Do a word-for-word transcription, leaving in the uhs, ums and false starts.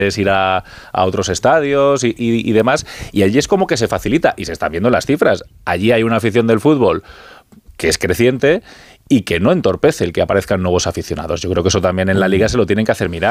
es ir a, a otros estadios y, y, y demás, y allí es como que se facilita, y se están viendo las cifras. Allí hay una afición del fútbol que es creciente y que no entorpece el que aparezcan nuevos aficionados. Yo creo que eso también en la Liga se lo tienen que hacer mirar.